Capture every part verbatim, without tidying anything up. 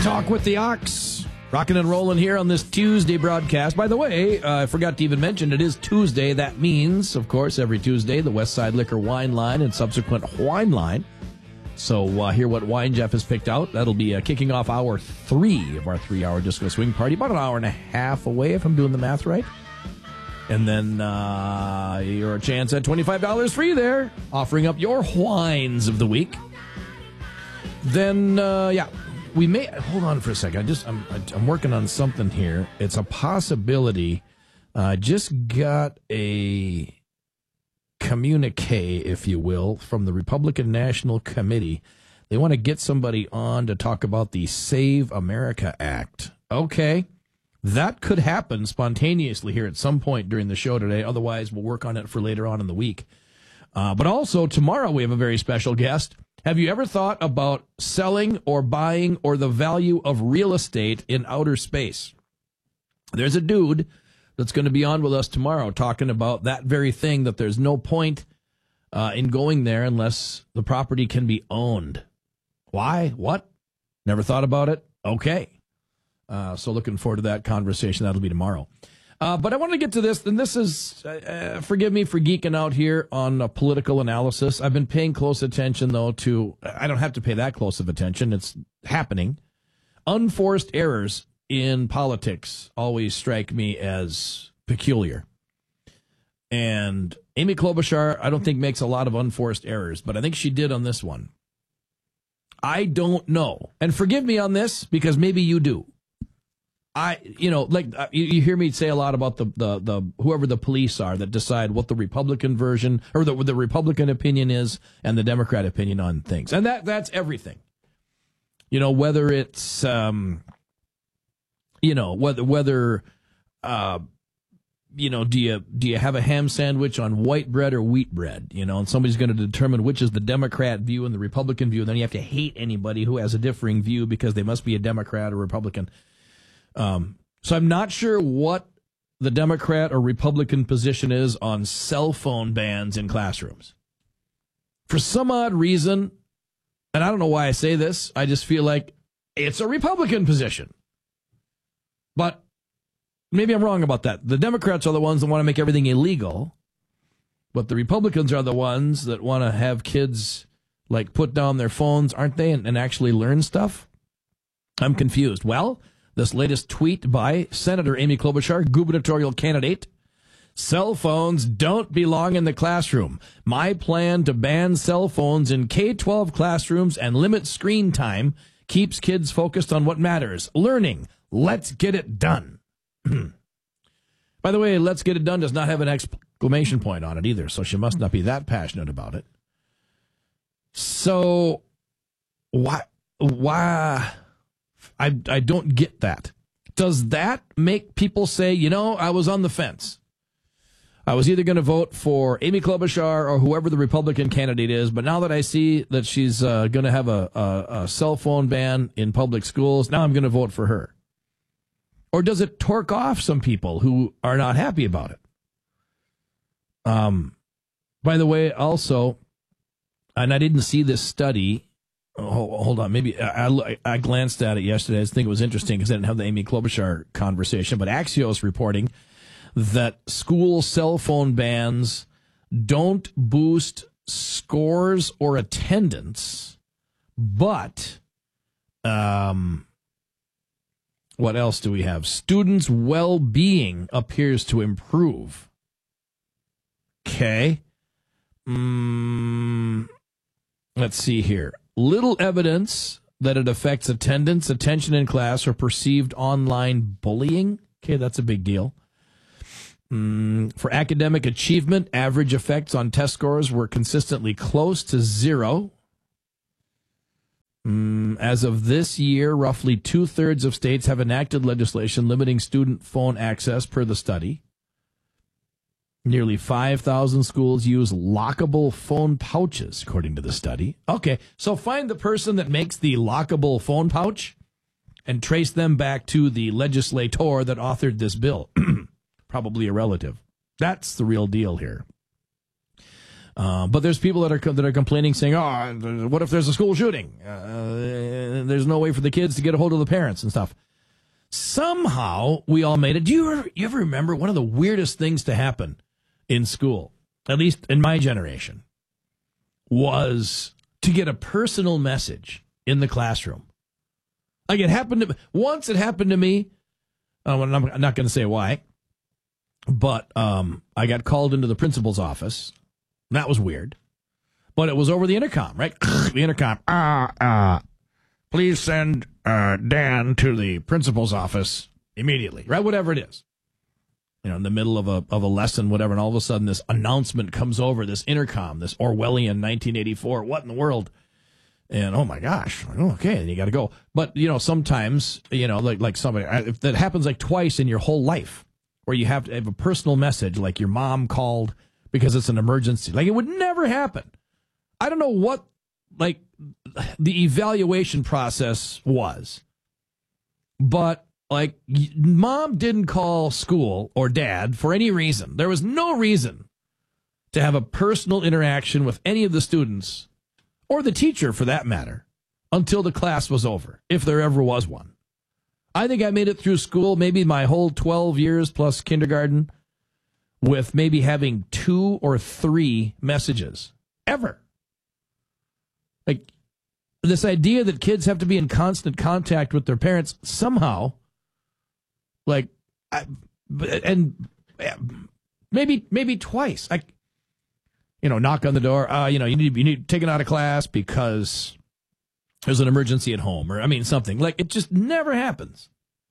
Talk with the Ox. Rocking and rolling here on this Tuesday broadcast. By the way, uh, I forgot to even mention it is Tuesday. That means, of course, every Tuesday, the West Side Liquor Wine Line and subsequent Wine Line. So uh, hear what wine Jeff has picked out. That'll be uh, kicking off hour three of our three-hour Disco Swing Party. About an hour and a half away, if I'm doing the math right. And then uh, you're a chance at twenty-five dollars free there, offering up your wines of the week. Then, uh, yeah. We may hold on for a second. I just I'm I'm working on something here. It's a possibility. I uh, just got a communique, if you will, from the Republican National Committee. They want to get somebody on to talk about the Save America Act. Okay, that could happen spontaneously here at some point during the show today. Otherwise, we'll work on it for later on in the week. Uh, but also tomorrow we have a very special guest. Have you ever thought about selling or buying or the value of real estate in outer space? There's a dude that's going to be on with us tomorrow talking about that very thing, that there's no point uh, in going there unless the property can be owned. Why? What? Never thought about it? Okay. Uh, so looking forward to that conversation. That'll be tomorrow. Uh, but I want to get to this, and this is, uh, forgive me for geeking out here on uh, political analysis. I've been paying close attention, though, to, I don't have to pay that close of attention. It's happening. Unforced errors in politics always strike me as peculiar. And Amy Klobuchar, I don't think makes a lot of unforced errors, but I think she did on this one. I don't know. And forgive me on this, because maybe you do. I, you know, like uh, you, you hear me say a lot about the, the, the whoever the police are that decide what the Republican version or the, the Republican opinion is and the Democrat opinion on things. And that that's everything. You know, whether it's, um, you know, whether, whether, uh, you know, do you, do you have a ham sandwich on white bread or wheat bread? You know, and somebody's going to determine which is the Democrat view and the Republican view. And then you have to hate anybody who has a differing view because they must be a Democrat or Republican. Um, so I'm not sure what the Democrat or Republican position is on cell phone bans in classrooms. For some odd reason, and I don't know why I say this, I just feel like it's a Republican position. But maybe I'm wrong about that. The Democrats are the ones that want to make everything illegal, but the Republicans are the ones that want to have kids like put down their phones, aren't they, and, and actually learn stuff? I'm confused. Well, this latest tweet by Senator Amy Klobuchar, gubernatorial candidate. Cell phones don't belong in the classroom. My plan to ban cell phones in K twelve classrooms and limit screen time keeps kids focused on what matters. Learning. Let's get it done. By the way, let's get it done does not have an exclamation point on it either, so she must not be that passionate about it. So, why, why... I, I don't get that. Does that make people say, you know, I was on the fence. I was either going to vote for Amy Klobuchar or whoever the Republican candidate is, but now that I see that she's uh, going to have a, a, a cell phone ban in public schools, now I'm going to vote for her. Or does it torque off some people who are not happy about it? Um, by the way, also, and I didn't see this study. Oh, hold on. Maybe I, I, I glanced at it yesterday. I just think it was interesting because I didn't have the Amy Klobuchar conversation. But Axios reporting that school cell phone bans don't boost scores or attendance, but um, what else do we have? Students' well-being appears to improve. Okay. Mm, let's see here. Little evidence that it affects attendance, attention in class, or perceived online bullying. Okay, that's a big deal. Mm, for academic achievement, average effects on test scores were consistently close to zero. Mm, as of this year, roughly two-thirds of states have enacted legislation limiting student phone access per the study. Nearly five thousand schools use lockable phone pouches, according to the study. Okay, so find the person that makes the lockable phone pouch and trace them back to the legislator that authored this bill. Probably a relative. That's the real deal here. Uh, but there's people that are that are complaining, saying, "Oh, what if there's a school shooting? Uh, there's no way for the kids to get a hold of the parents and stuff." Somehow we all made it. Do you ever, you ever remember one of the weirdest things to happen in school, at least in my generation, was to get a personal message in the classroom? Like it happened to once. It happened to me. Uh, I'm not going to say why, but um, I got called into the principal's office. That was weird, but it was over the intercom, right? The intercom. Ah, uh, uh, please send uh, Dan to the principal's office immediately, right? Whatever it is, you know, in the middle of a of a lesson, whatever, and all of a sudden this announcement comes over this intercom, this Orwellian nineteen eighty-four. What in the world? And oh my gosh, okay, then you got to go. But you know, sometimes you know, like like somebody if that happens like twice in your whole life, where you have to have a personal message, like your mom called because it's an emergency. Like it would never happen. I don't know what like the evaluation process was, but like mom didn't call school or dad for any reason. There was no reason to have a personal interaction with any of the students or the teacher for that matter until the class was over, if there ever was one. I think I made it through school, maybe my whole twelve years plus kindergarten, with maybe having two or three messages ever. Like this idea that kids have to be in constant contact with their parents somehow, like, I, and maybe maybe twice. I, you know, knock on the door. Uh, you know, you need you need taken out of class because there's an emergency at home, or I mean something. Like it just never happens.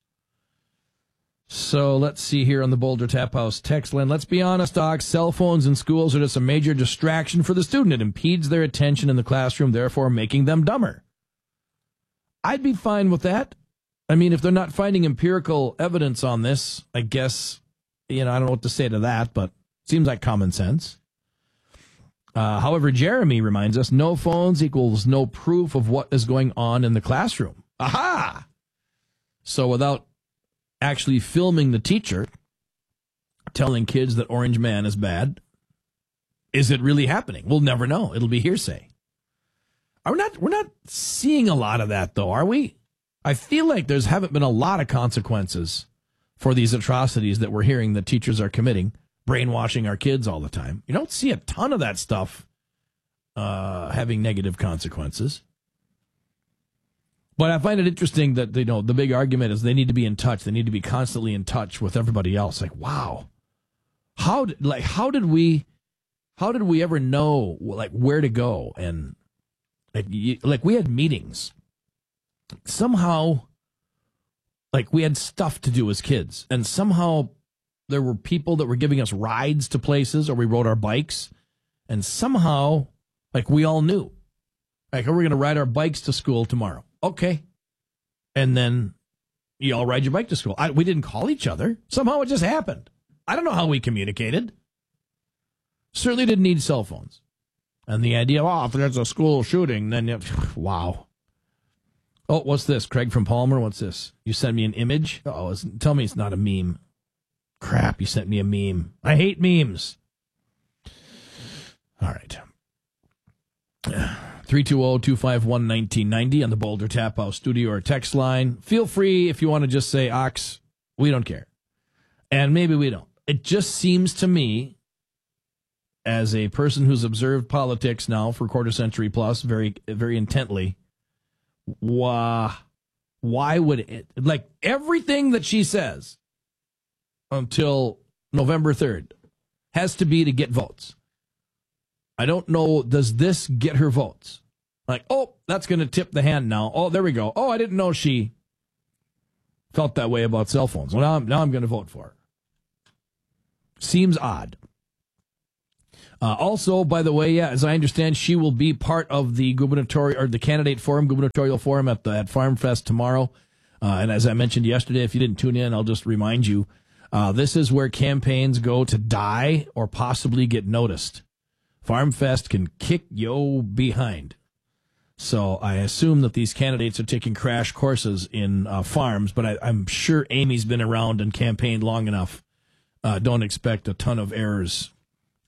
So let's see here on the Boulder Tap House text line. Let's be honest, Doc. Cell phones in schools are just a major distraction for the student. It impedes their attention in the classroom, therefore making them dumber. I'd be fine with that. I mean, if they're not finding empirical evidence on this, I guess, you know, I don't know what to say to that, but it seems like common sense. Uh, however, Jeremy reminds us, no phones equals no proof of what is going on in the classroom. Aha! So without actually filming the teacher telling kids that Orange Man is bad, is it really happening? We'll never know. It'll be hearsay. Are we not, we're not seeing a lot of that, though, are we? I feel like there's haven't been a lot of consequences for these atrocities that we're hearing that teachers are committing, brainwashing our kids all the time. You don't see a ton of that stuff uh, having negative consequences. But I find it interesting that, you know, the big argument is they need to be in touch. They need to be constantly in touch with everybody else. Like, wow, how did, like, how did we, how did we ever know, like, where to go? And like, you, like we had meetings. Somehow, like, we had stuff to do as kids, and somehow there were people that were giving us rides to places, or we rode our bikes, and somehow, like, we all knew, like, we're going to ride our bikes to school tomorrow. Okay. And then you all ride your bike to school. I, we didn't call each other. Somehow it just happened. I don't know how we communicated. Certainly didn't need cell phones. And the idea of, oh, if there's a school shooting, then, you, wow. Oh, what's this? Craig from Palmer, what's this? You sent me an image? Oh, tell me it's not a meme. Crap, you sent me a meme. I hate memes. All right. three two zero, two five one, one nine nine zero on the Boulder Tap House studio or text line. Feel free if you want to just say, Ox, we don't care. And maybe we don't. It just seems to me, as a person who's observed politics now for a quarter century plus very, very intently, why, why would it, like everything that she says until November third has to be to get votes. I don't know, does this get her votes? Like, oh, that's going to tip the hand now. Oh, there we go. Oh, I didn't know she felt that way about cell phones. Well, now I'm, now I'm going to vote for her. Seems odd. Uh, also, by the way, yeah, as I understand, she will be part of the gubernatorial or the candidate forum, gubernatorial forum at the at Farm Fest tomorrow. Uh, and as I mentioned yesterday, if you didn't tune in, I'll just remind you, uh, this is where campaigns go to die or possibly get noticed. Farm Fest can kick yo behind. So I assume that these candidates are taking crash courses in uh, farms, but I, I'm sure Amy's been around and campaigned long enough. Uh, don't expect a ton of errors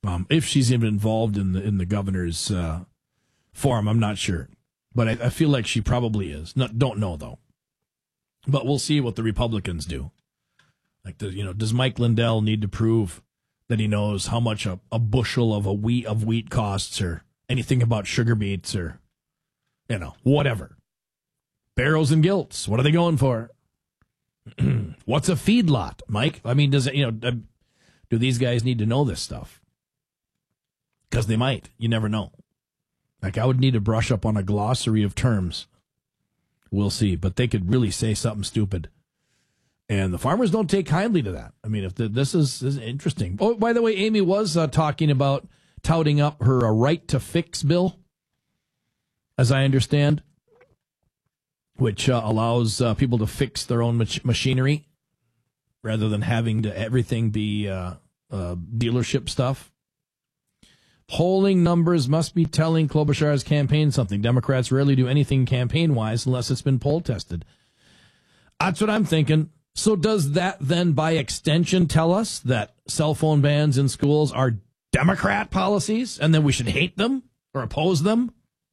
Um, if she's even involved in the in the governor's uh, forum, I'm not sure. But I, I feel like she probably is. Not, don't know, though. But we'll see what the Republicans do. Like, the, you know, does Mike Lindell need to prove that he knows how much a, a bushel of a wheat of wheat costs, or anything about sugar beets, or, you know, whatever? Barrows and gilts. What are they going for? What's a feedlot, Mike? I mean, does it, you know, do these guys need to know this stuff? Because they might. You never know. Like, I would need to brush up on a glossary of terms. We'll see. But they could really say something stupid. And the farmers don't take kindly to that. I mean, if the, this, is, this is interesting. Oh, by the way, Amy was uh, talking about touting up her uh, right to fix bill, as I understand, which uh, allows uh, people to fix their own mach- machinery rather than having to everything be uh, uh, dealership stuff. Polling numbers must be telling Klobuchar's campaign something. Democrats rarely do anything campaign-wise unless it's been poll-tested. That's what I'm thinking. So does that then, by extension, tell us that cell phone bans in schools are Democrat policies, and then we should hate them or oppose them?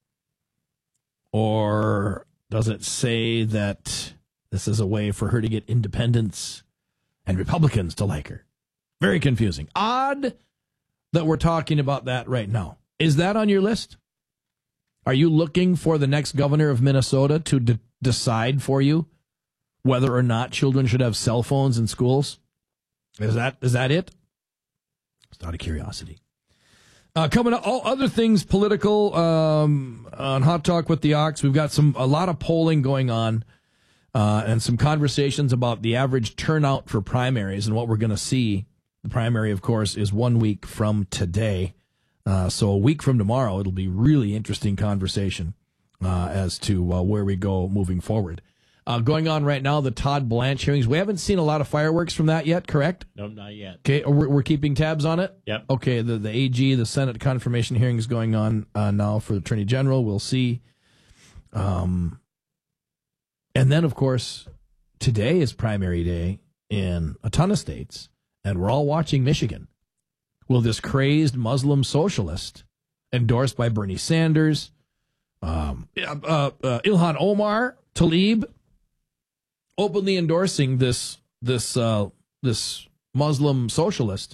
Or does it say that this is a way for her to get independents and Republicans to like her? Very confusing. Odd that we're talking about that right now. Is that on your list? Are you looking for the next governor of Minnesota to de- decide for you whether or not children should have cell phones in schools? Is that is that it? It's out of curiosity. Uh, coming up, all other things political um, on Hot Talk with the Ox. We've got some a lot of polling going on uh, and some conversations about the average turnout for primaries and what we're going to see. The primary, of course, is one week from today. Uh, so a week from tomorrow, it'll be really interesting conversation uh, as to uh, where we go moving forward. Uh, going on right now, the Todd Blanche hearings. We haven't seen a lot of fireworks from that yet, correct? No, not yet. Okay, we're, we're keeping tabs on it? Yep. Okay, the, the A G, the Senate confirmation hearing is going on uh, now for the Attorney General. We'll see. Um, and then, of course, today is primary day in a ton of states. And we're all watching Michigan. Will this crazed Muslim socialist, endorsed by Bernie Sanders, um, uh, uh, Ilhan Omar, Tlaib, openly endorsing this this uh, this Muslim socialist,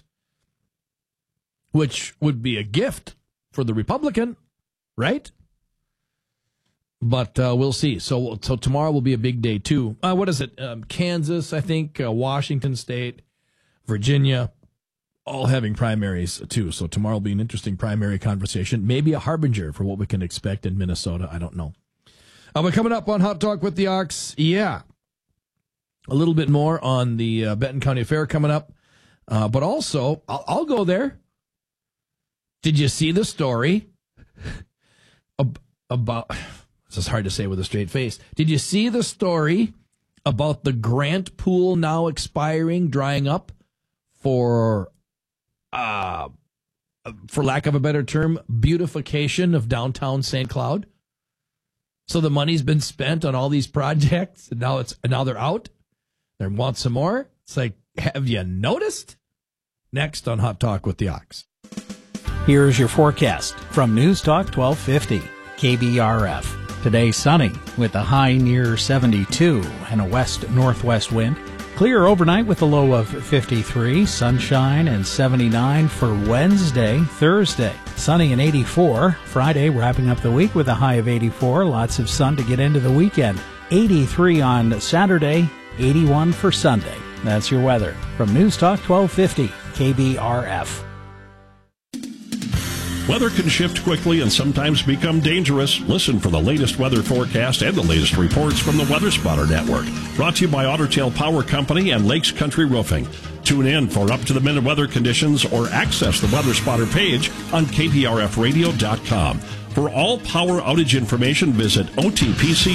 which would be a gift for the Republican, right? But uh, we'll see. So, so tomorrow will be a big day too. Uh, what is it? Um, Kansas, I think, uh, Washington State, Virginia, all having primaries, too. So tomorrow will be an interesting primary conversation. Maybe a harbinger for what we can expect in Minnesota. I don't know. Uh, but coming up on Hot Talk with the Ox, yeah. A little bit more on the uh, Benton County Fair coming up. Uh, but also, I'll, I'll go there. Did you see the story ab- about... This is hard to say with a straight face. Did you see the story about the grant pool now expiring, drying up? For, uh, for lack of a better term, beautification of downtown Saint Cloud. So the money's been spent on all these projects, and now it's and now they're out. They want some more. It's like, have you noticed? Next on Hot Talk with the Ox. Here's your forecast from News Talk twelve fifty, K B R F. Today sunny with a high near seventy-two and a west-northwest wind. Clear overnight with a low of fifty-three, sunshine and seventy-nine for Wednesday, Thursday. Sunny and eighty-four. Friday wrapping up the week with a high of eighty-four. Lots of sun to get into the weekend. eighty-three on Saturday, eighty-one for Sunday. That's your weather from News Talk twelve fifty, K B R F. Weather can shift quickly and sometimes become dangerous. Listen for the latest weather forecast and the latest reports from the Weather Spotter Network. Brought to you by Otter Tail Power Company and Lakes Country Roofing. Tune in for up-to-the-minute weather conditions or access the Weather Spotter page on K P R F radio dot com. For all power outage information, visit O T P C.